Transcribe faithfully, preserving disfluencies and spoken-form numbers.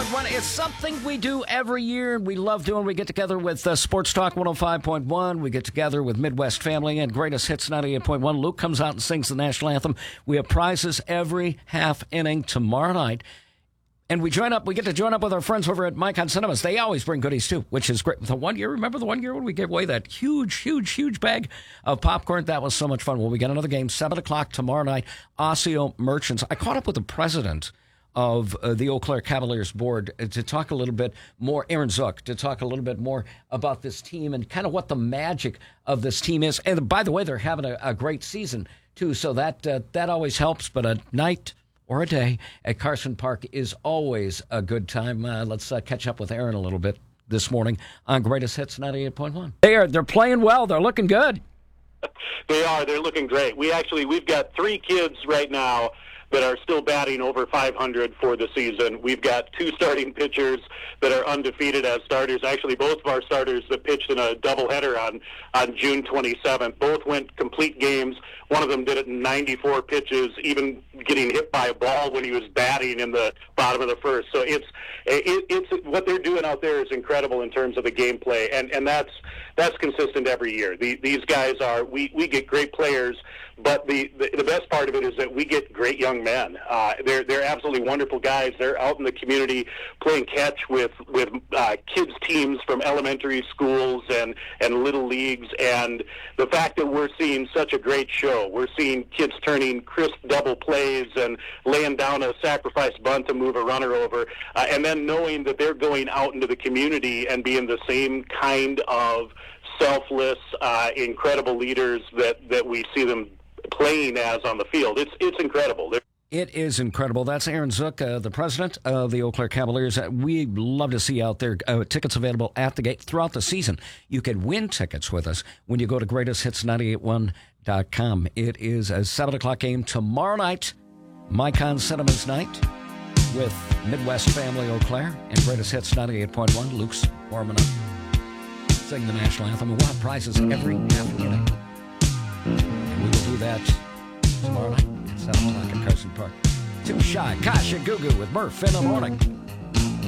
point one. It's something we do every year, and we love doing. We get together with uh, Sports Talk one oh five point one. We get together with Midwest Family and Greatest Hits ninety-eight point one. Luke comes out and sings the national anthem. We have prizes every half inning tomorrow night. And we join up. We get to join up with our friends over at Micon Cinemas. They always bring goodies, too, which is great. The one year, remember the one year when we gave away that huge, huge, huge bag of popcorn? That was so much fun. Well, we got another game, seven o'clock tomorrow night, Osseo Merchants. I caught up with the president of uh, the Eau Claire Cavaliers board uh, to talk a little bit more, Aaron Zook, to talk a little bit more about this team and kind of what the magic of this team is. And by the way, they're having a, a great season, too, so that uh, that always helps. But a night or a day at Carson Park is always a good time. Uh, let's uh, catch up with Aaron a little bit this morning on Greatest Hits ninety-eight point one. They are, they're playing well. They're looking good. They are. They're looking great. We actually, we've got three kids right now that are still batting over five hundred for the season. We've got two starting pitchers that are undefeated as starters. Actually, both of our starters that pitched in a doubleheader on, on June twenty-seventh, both went complete games. One of them did it in ninety-four pitches, even getting hit by a ball when he was batting in the bottom of the first. So it's it, it's what they're doing out there is incredible in terms of the gameplay, and and that's that's consistent every year. The, these guys are we, we get great players, but the, the the best part of it is that we get great young men. Uh, they're they're absolutely wonderful guys. They're out in the community playing catch with with uh, kids teams from elementary schools and and little leagues, and the fact that we're seeing such a great show. We're seeing kids turning crisp double plays and laying down a sacrifice bunt to move a runner over, uh, and then knowing that they're going out into the community and being the same kind of selfless, uh, incredible leaders that, that we see them playing as on the field. It's it's incredible. They're- It is incredible. That's Aaron Zook, uh, the president of the Eau Claire Cavaliers. Uh, we love to see you out there. Uh, tickets available at the gate throughout the season. You can win tickets with us when you go to greatest hits nine eight one dot com. It is a seven o'clock game tomorrow night, Micon Cinemas night, with Midwest Family Eau Claire and Greatest Hits ninety-eight point one. Luke's warming up, singing the national anthem. And we'll have prizes every half inning. And we will do that tomorrow night. seven o'clock at Carson Park. Too Shy, Kasha Gugu with Murph in the morning.